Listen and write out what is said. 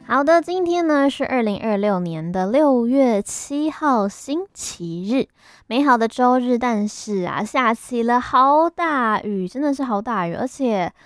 好的，今天呢是2026年的6月7号，星期日，美好的周日。但是啊，下起了好大雨，真的是好大雨，而且